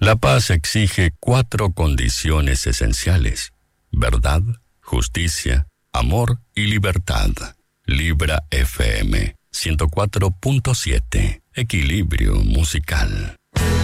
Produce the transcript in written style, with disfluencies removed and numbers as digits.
La paz exige 4 condiciones esenciales: verdad, justicia, amor y libertad. Libra FM 104.7. Equilibrio musical.